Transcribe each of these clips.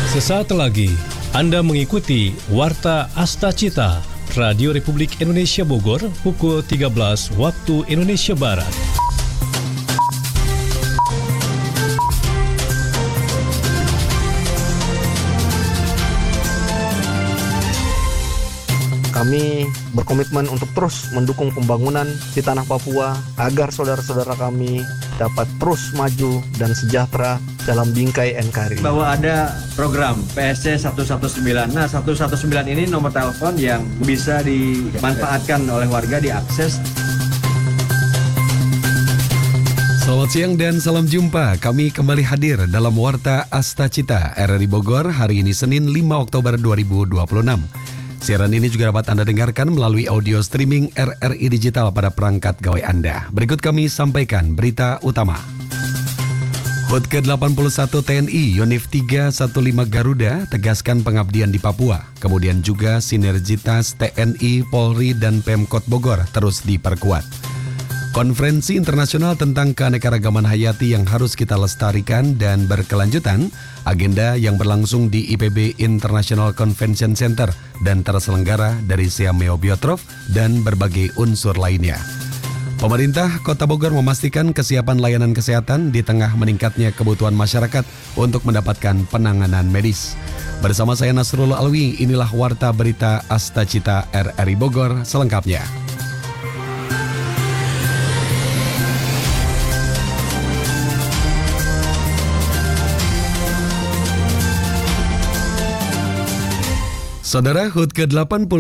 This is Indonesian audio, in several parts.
Sesaat lagi Anda mengikuti Warta Astacita Radio Republik Indonesia Bogor pukul 13 waktu Indonesia Barat. Kami berkomitmen untuk terus mendukung pembangunan di tanah Papua agar saudara-saudara kami dapat terus maju dan sejahtera dalam bingkai NKRI. Bahwa ada program PSC 119. Nah, 119 ini nomor telepon yang bisa dimanfaatkan oleh warga, diakses. Selamat siang dan salam jumpa. Kami kembali hadir dalam Warta Astacita RRI Bogor hari ini Senin 5 Oktober 2026. Siaran ini juga dapat Anda dengarkan melalui audio streaming RRI Digital pada perangkat gawai Anda. Berikut kami sampaikan berita utama. HUT ke-81 TNI Yonif 315 Garuda tegaskan pengabdian di Papua. Kemudian juga sinergitas TNI, Polri, dan Pemkot Bogor terus diperkuat. Konferensi internasional tentang keanekaragaman hayati yang harus kita lestarikan dan berkelanjutan, agenda yang berlangsung di IPB International Convention Center dan terselenggara dari Siameo Biotrof dan berbagai unsur lainnya. Pemerintah Kota Bogor memastikan kesiapan layanan kesehatan di tengah meningkatnya kebutuhan masyarakat untuk mendapatkan penanganan medis. Bersama saya Nasrul Alwi, inilah Warta Berita Astacita RRI Bogor selengkapnya. Saudara, HUT ke-81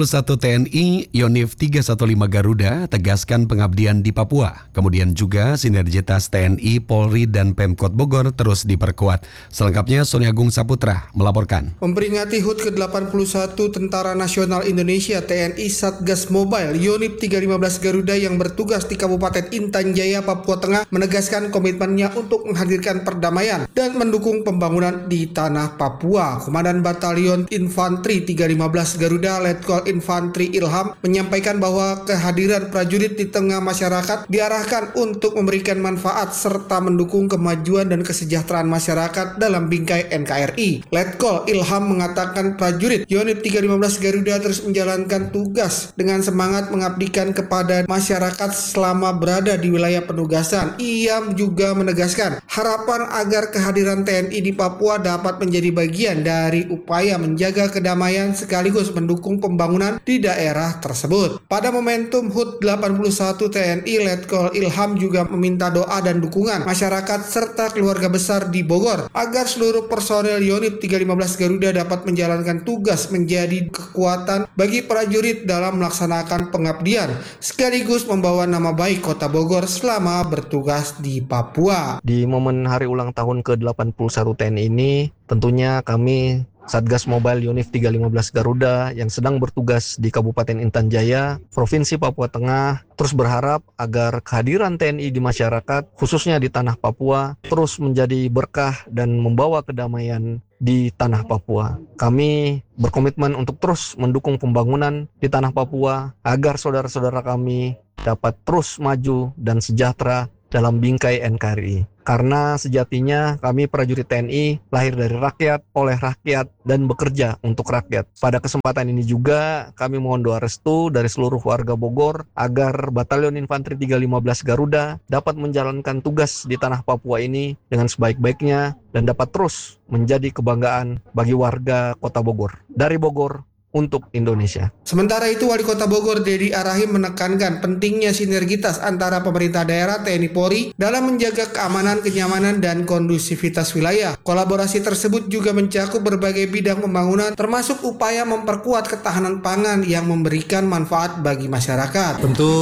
TNI Yonif 315 Garuda tegaskan pengabdian di Papua. Kemudian juga sinergitas TNI, Polri, dan Pemkot Bogor terus diperkuat. Selengkapnya Sony Agung Saputra melaporkan. Memperingati HUT ke-81 Tentara Nasional Indonesia TNI Satgas Mobile Yonif 315 Garuda yang bertugas di Kabupaten Intan Jaya, Papua Tengah menegaskan komitmennya untuk menghadirkan perdamaian dan mendukung pembangunan di tanah Papua. Komandan Batalion Infanteri 315 Garuda Letkol Infanteri Ilham menyampaikan bahwa kehadiran prajurit di tengah masyarakat diarahkan untuk memberikan manfaat serta mendukung kemajuan dan kesejahteraan masyarakat dalam bingkai NKRI. Letkol Ilham mengatakan prajurit Yonif 315 Garuda terus menjalankan tugas dengan semangat mengabdikan kepada masyarakat selama berada di wilayah penugasan. Ia juga menegaskan harapan agar kehadiran TNI di Papua dapat menjadi bagian dari upaya menjaga kedamaian sekaligus mendukung pembangunan di daerah tersebut. Pada momentum HUT 81 TNI, Letkol Ilham juga meminta doa dan dukungan masyarakat serta keluarga besar di Bogor agar seluruh personel Yonif 315 Garuda dapat menjalankan tugas menjadi kekuatan bagi prajurit dalam melaksanakan pengabdian sekaligus membawa nama baik Kota Bogor selama bertugas di Papua. Di momen hari ulang tahun ke-81 TNI ini, tentunya kami Satgas Mobile Yonif 315 Garuda yang sedang bertugas di Kabupaten Intan Jaya, Provinsi Papua Tengah, terus berharap agar kehadiran TNI di masyarakat, khususnya di tanah Papua, terus menjadi berkah dan membawa kedamaian di tanah Papua. Kami berkomitmen untuk terus mendukung pembangunan di tanah Papua agar saudara-saudara kami dapat terus maju dan sejahtera dalam bingkai NKRI. Karena sejatinya kami prajurit TNI lahir dari rakyat, oleh rakyat, dan bekerja untuk rakyat. Pada kesempatan ini juga kami mohon doa restu dari seluruh warga Bogor agar Batalion Infanteri 315 Garuda dapat menjalankan tugas di tanah Papua ini dengan sebaik-baiknya dan dapat terus menjadi kebanggaan bagi warga Kota Bogor. Dari Bogor untuk Indonesia. Sementara itu, Wali Kota Bogor Dedi Arahim menekankan pentingnya sinergitas antara pemerintah daerah, TNI Polri dalam menjaga keamanan, kenyamanan, dan kondusivitas wilayah. Kolaborasi tersebut juga mencakup berbagai bidang pembangunan termasuk upaya memperkuat ketahanan pangan yang memberikan manfaat bagi masyarakat. Tentu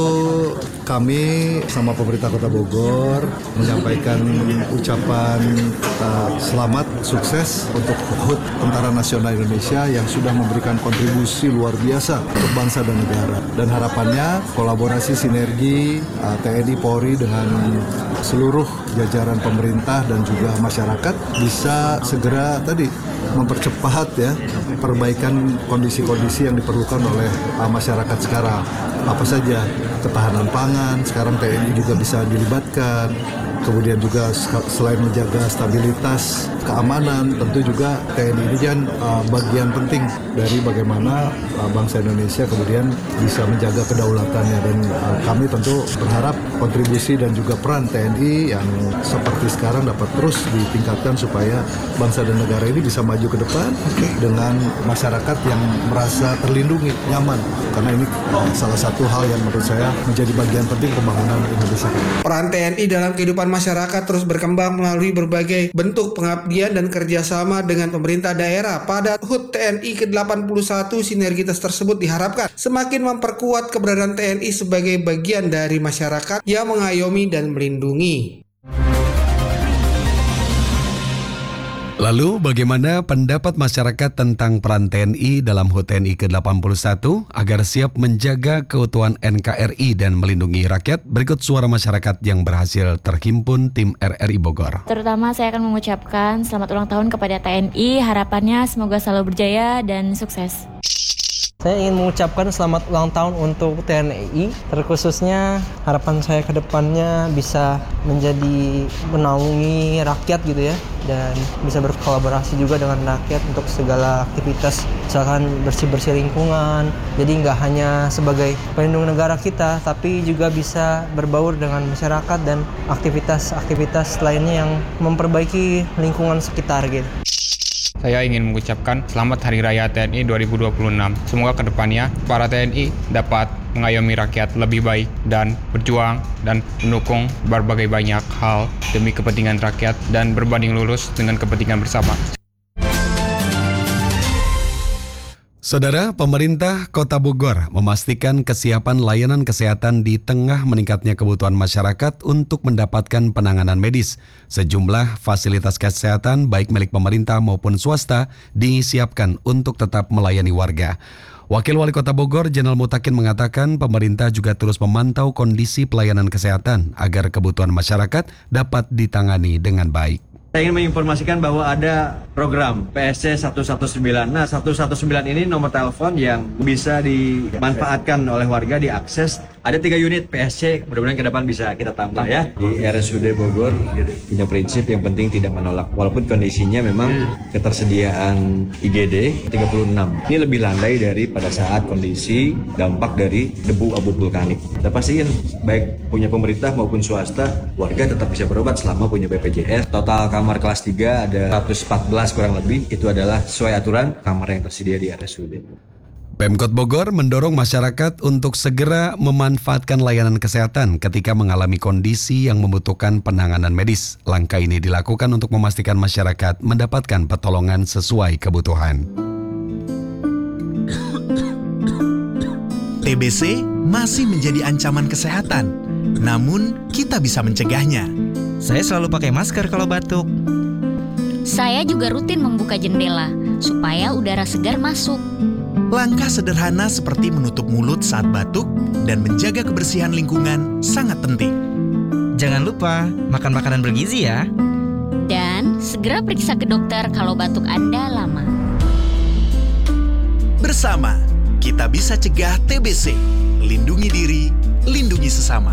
kami sama pemerintah Kota Bogor menyampaikan ucapan selamat, sukses untuk HUT Tentara Nasional Indonesia yang sudah memberikan kontribusi luar biasa untuk bangsa dan negara. Dan harapannya kolaborasi sinergi TNI Polri dengan seluruh jajaran pemerintah dan juga masyarakat bisa segera mempercepat perbaikan kondisi-kondisi yang diperlukan oleh masyarakat sekarang. Apa saja, ketahanan pangan, sekarang TNI juga bisa dilibatkan, kemudian juga selain menjaga stabilitas, keamanan, tentu juga TNI ini kan bagian penting dari bagaimana bangsa Indonesia kemudian bisa menjaga kedaulatannya, dan kami tentu berharap kontribusi dan juga peran TNI yang seperti sekarang dapat terus ditingkatkan supaya bangsa dan negara ini bisa maju ke depan dengan masyarakat yang merasa terlindungi, nyaman, karena ini salah satu hal yang menurut saya menjadi bagian penting pembangunan Indonesia. Peran TNI dalam kehidupan masyarakat terus berkembang melalui berbagai bentuk pengabdian dan kerjasama dengan pemerintah daerah. Pada HUT TNI ke-81, sinergitas tersebut diharapkan semakin memperkuat keberadaan TNI sebagai bagian dari masyarakat yang mengayomi dan melindungi. Lalu bagaimana pendapat masyarakat tentang peran TNI dalam HUT TNI ke-81 agar siap menjaga keutuhan NKRI dan melindungi rakyat? Berikut suara masyarakat yang berhasil terhimpun tim RRI Bogor. Terutama saya akan mengucapkan selamat ulang tahun kepada TNI, harapannya semoga selalu berjaya dan sukses. Saya ingin mengucapkan selamat ulang tahun untuk TNI, terkhususnya harapan saya ke depannya bisa menjadi menaungi rakyat gitu ya, dan bisa berkolaborasi juga dengan rakyat untuk segala aktivitas, misalkan bersih-bersih lingkungan, jadi nggak hanya sebagai pelindung negara kita, tapi juga bisa berbaur dengan masyarakat dan aktivitas-aktivitas lainnya yang memperbaiki lingkungan sekitar gitu. Saya ingin mengucapkan selamat Hari Raya TNI 2026. Semoga kedepannya para TNI dapat mengayomi rakyat lebih baik dan berjuang dan mendukung berbagai banyak hal demi kepentingan rakyat dan berbanding lurus dengan kepentingan bersama. Saudara, pemerintah Kota Bogor memastikan kesiapan layanan kesehatan di tengah meningkatnya kebutuhan masyarakat untuk mendapatkan penanganan medis. Sejumlah fasilitas kesehatan baik milik pemerintah maupun swasta disiapkan untuk tetap melayani warga. Wakil Wali Kota Bogor, Jenderal Mutakin mengatakan pemerintah juga terus memantau kondisi pelayanan kesehatan agar kebutuhan masyarakat dapat ditangani dengan baik. Saya ingin menginformasikan bahwa ada program PSC 119. Nah, 119 ini nomor telepon yang bisa dimanfaatkan oleh warga, diakses. Ada 3 unit PSC, mudah-mudahan ke depan bisa kita tambah ya. Di RSUD Bogor punya prinsip yang penting tidak menolak. Walaupun kondisinya memang ketersediaan IGD 36. Ini lebih landai dari pada saat kondisi dampak dari debu abu vulkanik. Kita pastiin baik punya pemerintah maupun swasta, warga tetap bisa berobat selama punya BPJS. Total kamar kelas 3 ada 114 kurang lebih, itu adalah sesuai aturan kamar yang tersedia di RSUD. Pemkot Bogor mendorong masyarakat untuk segera memanfaatkan layanan kesehatan ketika mengalami kondisi yang membutuhkan penanganan medis. Langkah ini dilakukan untuk memastikan masyarakat mendapatkan pertolongan sesuai kebutuhan. TBC masih menjadi ancaman kesehatan, namun kita bisa mencegahnya. Saya selalu pakai masker kalau batuk. Saya juga rutin membuka jendela supaya udara segar masuk. Langkah sederhana seperti menutup mulut saat batuk dan menjaga kebersihan lingkungan sangat penting. Jangan lupa makan makanan bergizi ya. Dan segera periksa ke dokter kalau batuk Anda lama. Bersama, kita bisa cegah TBC. Lindungi diri, lindungi sesama.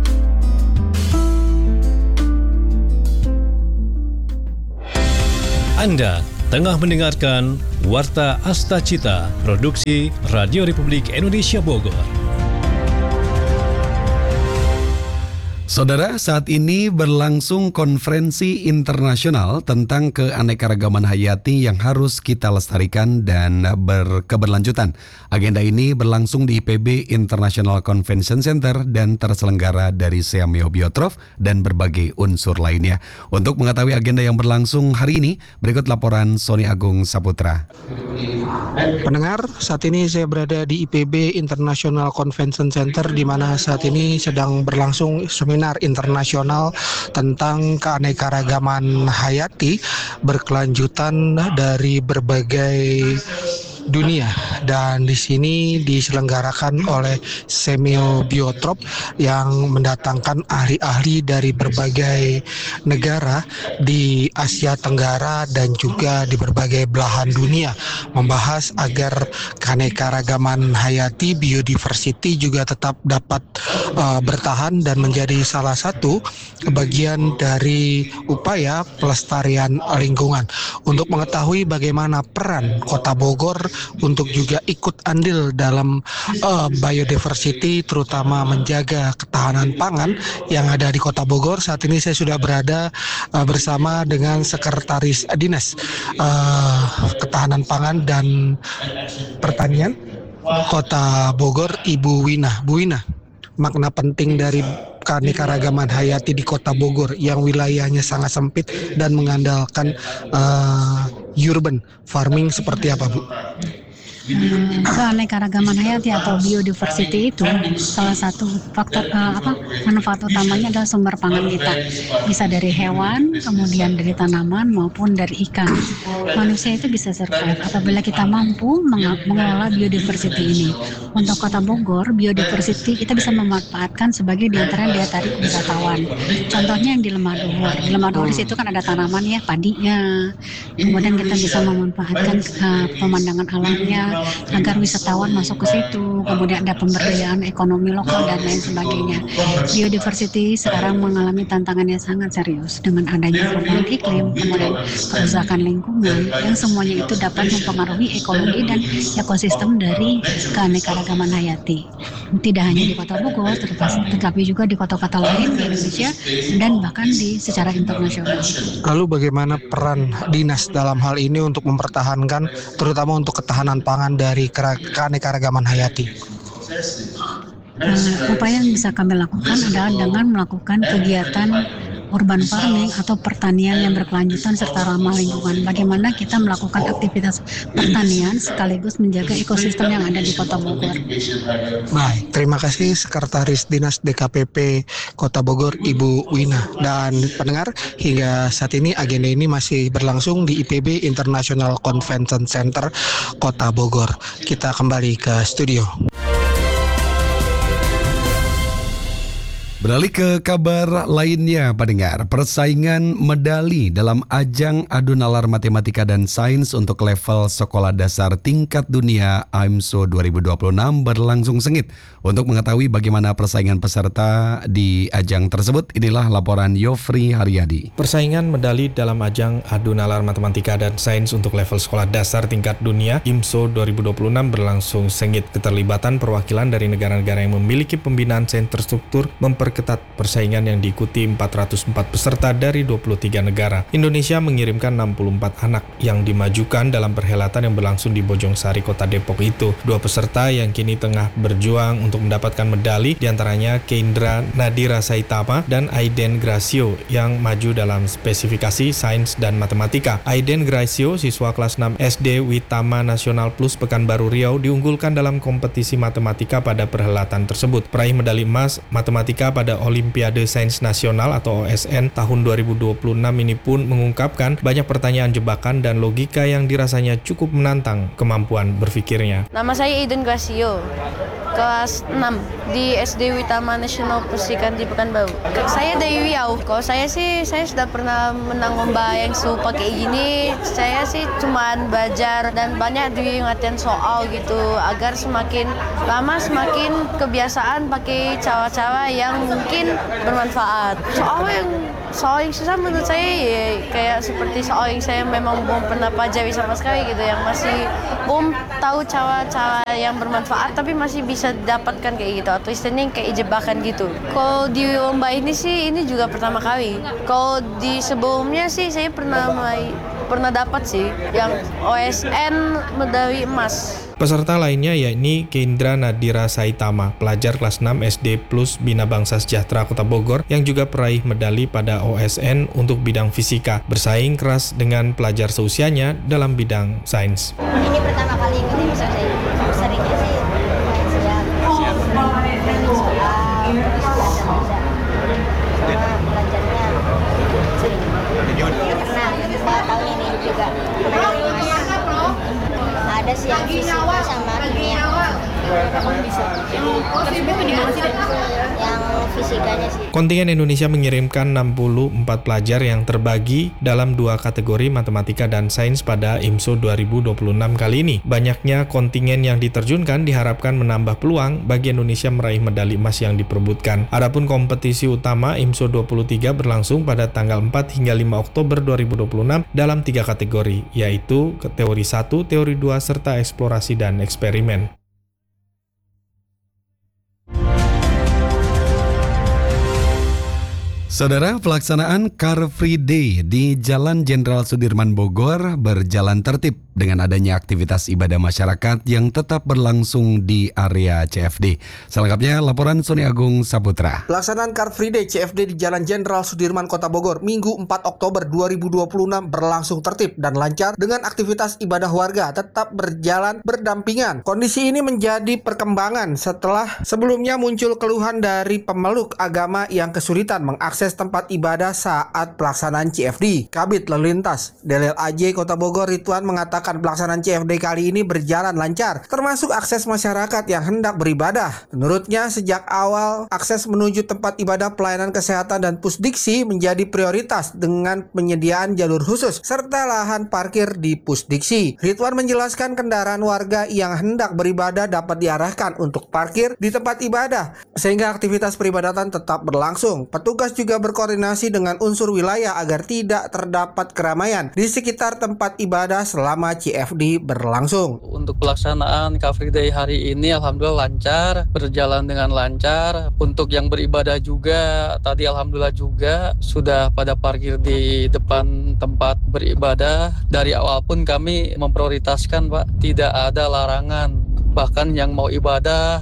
Anda tengah mendengarkan Warta Asta Cita, produksi Radio Republik Indonesia Bogor. Saudara, saat ini berlangsung konferensi internasional tentang keanekaragaman hayati yang harus kita lestarikan dan berkeberlanjutan. Agenda ini berlangsung di IPB International Convention Center dan terselenggara dari Seameo Biotrof dan berbagai unsur lainnya. Untuk mengetahui agenda yang berlangsung hari ini, berikut laporan Sony Agung Saputra. Pendengar, saat ini saya berada di IPB International Convention Center di mana saat ini sedang berlangsung seminar internasional tentang keanekaragaman hayati berkelanjutan dari berbagai dunia, dan di sini diselenggarakan oleh Semiobiotop yang mendatangkan ahli-ahli dari berbagai negara di Asia Tenggara dan juga di berbagai belahan dunia, membahas agar keanekaragaman hayati, biodiversity juga tetap dapat bertahan dan menjadi salah satu bagian dari upaya pelestarian lingkungan. Untuk mengetahui bagaimana peran Kota Bogor untuk juga ikut andil dalam biodiversity, terutama menjaga ketahanan pangan yang ada di Kota Bogor, saat ini saya sudah berada bersama dengan Sekretaris Dinas Ketahanan Pangan dan Pertanian Kota Bogor, Ibu Wina. Bu Wina, makna penting dari keanekaragaman hayati di Kota Bogor yang wilayahnya sangat sempit dan mengandalkan urban farming seperti apa, Bu? Keanekaragaman hayati atau biodiversity itu salah satu faktor manfaat utamanya adalah sumber pangan kita, bisa dari hewan, kemudian dari tanaman maupun dari ikan. Manusia itu bisa survive apabila kita mampu mengelola biodiversity ini. Untuk Kota Bogor, biodiversity kita bisa memanfaatkan sebagai diantara daya tarik wisatawan. Contohnya yang di Lemah Duhur. Di Lemah Duhur situ kan ada tanaman ya, padinya. Kemudian kita bisa memanfaatkan pemandangan alamnya agar wisatawan masuk ke situ, kemudian ada pemberdayaan ekonomi lokal dan lain sebagainya. Biodiversity sekarang mengalami tantangan yang sangat serius dengan adanya perubahan iklim, kemudian kerusakan lingkungan, yang semuanya itu dapat mempengaruhi ekologi dan ekosistem dari keanekaragaman hayati. Tidak hanya di Kota Bogor, tetapi juga di kota-kota lain di Indonesia dan bahkan secara internasional. Lalu bagaimana peran dinas dalam hal ini untuk mempertahankan, terutama untuk ketahanan pangan dari keanekaragaman hayati? Upaya yang bisa kami lakukan adalah dengan melakukan kegiatan urban farming atau pertanian yang berkelanjutan serta ramah lingkungan. Bagaimana kita melakukan aktivitas pertanian sekaligus menjaga ekosistem yang ada di Kota Bogor. Baik, terima kasih Sekretaris Dinas DKPP Kota Bogor, Ibu Wina. Dan pendengar, hingga saat ini agenda ini masih berlangsung di IPB International Convention Center Kota Bogor. Kita kembali ke studio. Beralih ke kabar lainnya, pendengar. Persaingan medali dalam ajang adu nalar matematika dan sains untuk level sekolah dasar tingkat dunia IMSO 2026 berlangsung sengit. Untuk mengetahui bagaimana persaingan peserta di ajang tersebut, inilah laporan Yofri Haryadi. Persaingan medali dalam ajang adu nalar matematika dan sains untuk level sekolah dasar tingkat dunia IMSO 2026 berlangsung sengit. Keterlibatan perwakilan dari negara-negara yang memiliki pembinaan sains terstruktur memperketat persaingan yang diikuti 404 peserta dari 23 negara. Indonesia mengirimkan 64 anak yang dimajukan dalam perhelatan yang berlangsung di Bojongsari, Kota Depok itu. 2 peserta yang kini tengah berjuang untuk mendapatkan medali, diantaranya Keindra Nadira Saitama dan Aiden Gracio yang maju dalam spesifikasi sains dan matematika. Aiden Gracio, siswa kelas 6 SD Witama Nasional Plus Pekanbaru Riau, diunggulkan dalam kompetisi matematika pada perhelatan tersebut. Peraih medali emas matematika pada Olimpiade Sains Nasional atau OSN tahun 2026 ini pun mengungkapkan banyak pertanyaan jebakan dan logika yang dirasanya cukup menantang kemampuan berpikirnya. Nama saya Aiden Gracio, kelas 6 di SD Witama Nasional Persikan di Pekanbaru. Saya dari Riau. Kalau saya sudah pernah menang lomba yang serupa kayak gini. Saya sih cuman belajar dan banyak diingatin soal gitu agar semakin lama semakin kebiasaan pakai cara-cara yang mungkin bermanfaat. Soal yang susah menurut saya ya kayak seperti soal yang saya memang belum pernah pelajari sama sekali gitu, yang masih belum tahu cara-cara yang bermanfaat tapi masih bisa dapatkan kayak gitu, atau istilahnya kayak jebakan gitu. Kalau di lomba ini sih ini juga pertama kali. Kalau di sebelumnya sih saya pernah dapat sih yang OSN medali emas. Peserta lainnya yakni Keindra Nadira Saitama, pelajar kelas 6 SD Plus Bina Bangsa Sejahtera Kota Bogor yang juga peraih medali pada OSN untuk bidang fisika, bersaing keras dengan pelajar seusianya dalam bidang sains. Ini pertama kali ikutin usaha saya. Seringnya sih siap belajarnya sering. Pernah tahun ini juga. Ada tes yang fisika sama kimia. Kamu bisa. Yang tersebut di mana sih? Yang fisikanya sih. Kontingen Indonesia mengirimkan 64 pelajar yang terbagi dalam 2 kategori matematika dan sains pada IMSO 2026 kali ini. Banyaknya kontingen yang diterjunkan diharapkan menambah peluang bagi Indonesia meraih medali emas yang diperebutkan. Adapun kompetisi utama IMSO 23 berlangsung pada tanggal 4 hingga 5 Oktober 2026 dalam 3 kategori, yaitu teori 1, teori 2, serta eksplorasi dan eksperimen. Saudara, pelaksanaan Car Free Day di Jalan Jenderal Sudirman Bogor berjalan tertib dengan adanya aktivitas ibadah masyarakat yang tetap berlangsung di area CFD. Selengkapnya laporan Sony Agung Saputra. Pelaksanaan Car Free Day CFD di Jalan Jenderal Sudirman Kota Bogor Minggu 4 Oktober 2026 berlangsung tertib dan lancar dengan aktivitas ibadah warga tetap berjalan berdampingan. Kondisi ini menjadi perkembangan setelah sebelumnya muncul keluhan dari pemeluk agama yang kesulitan mengakses tempat ibadah saat pelaksanaan CFD. Kabid Lalu Lintas Delel AJ Kota Bogor Ridwan mengatakan pelaksanaan CFD kali ini berjalan lancar, termasuk akses masyarakat yang hendak beribadah. Menurutnya, sejak awal akses menuju tempat ibadah, pelayanan kesehatan dan pusdiksi menjadi prioritas dengan penyediaan jalur khusus serta lahan parkir di pusdiksi. Ridwan menjelaskan kendaraan warga yang hendak beribadah dapat diarahkan untuk parkir di tempat ibadah sehingga aktivitas peribadatan tetap berlangsung. Petugas juga berkoordinasi dengan unsur wilayah agar tidak terdapat keramaian di sekitar tempat ibadah selama CFD berlangsung. Untuk pelaksanaan Car Free Day hari ini alhamdulillah lancar, berjalan dengan lancar. Untuk yang beribadah juga tadi alhamdulillah juga sudah pada parkir di depan tempat beribadah. Dari awal pun kami memprioritaskan, Pak, tidak ada larangan. Bahkan yang mau ibadah,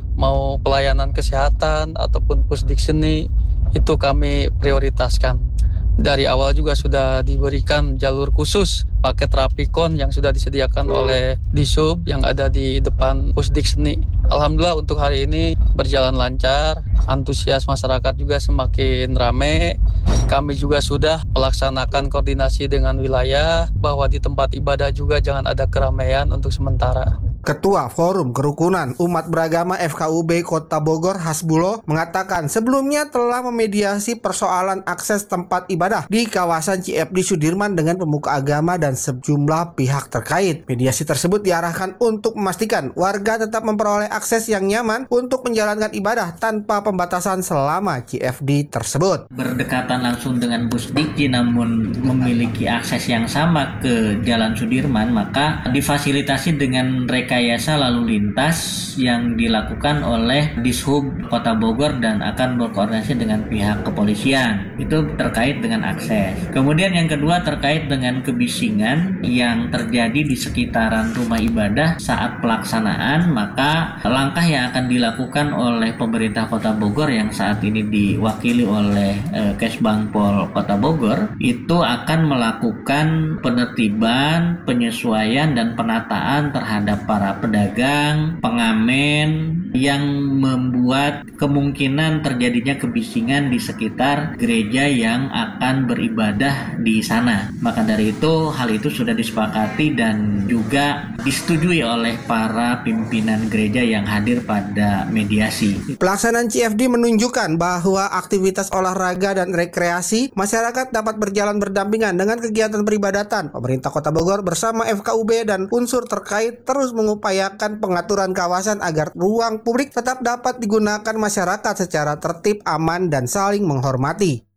mau pelayanan kesehatan ataupun pusdikseni itu kami prioritaskan. Dari awal juga sudah diberikan jalur khusus paket Rapikon yang sudah disediakan oleh Disub yang ada di depan Pusdikseni. Alhamdulillah untuk hari ini berjalan lancar, antusias masyarakat juga semakin ramai. Kami juga sudah melaksanakan koordinasi dengan wilayah bahwa di tempat ibadah juga jangan ada keramaian untuk sementara. Ketua Forum Kerukunan Umat Beragama FKUB Kota Bogor Hasbulo mengatakan sebelumnya telah memediasi persoalan akses tempat ibadah di kawasan CFD Sudirman dengan pemuka agama dan sejumlah pihak terkait. Mediasi tersebut diarahkan untuk memastikan warga tetap memperoleh akses yang nyaman untuk menjalankan ibadah tanpa pembatasan selama CFD tersebut. Berdekatan langsung dengan Pusdikji namun memiliki akses yang sama ke Jalan Sudirman, maka difasilitasi dengan rekayasa lalu lintas yang dilakukan oleh Dishub Kota Bogor dan akan berkoordinasi dengan pihak kepolisian. Itu terkait dengan akses. Kemudian yang kedua terkait dengan kebisingan yang terjadi di sekitaran rumah ibadah saat pelaksanaan, maka langkah yang akan dilakukan oleh pemerintah Kota Bogor yang saat ini diwakili oleh Kesbangpol Kota Bogor itu akan melakukan penertiban, penyesuaian dan penataan terhadap para pedagang, pengamen yang membuat kemungkinan terjadinya kebisingan di sekitar gereja yang akan beribadah di sana. Maka dari itu hal itu sudah disepakati dan juga disetujui oleh para pimpinan gereja yang hadir pada mediasi. Pelaksanaan CFD menunjukkan bahwa aktivitas olahraga dan rekreasi masyarakat dapat berjalan berdampingan dengan kegiatan peribadatan. Pemerintah Kota Bogor bersama FKUB dan unsur terkait terus mengupayakan pengaturan kawasan agar ruang publik tetap dapat digunakan masyarakat secara tertib, aman, dan saling menghormati.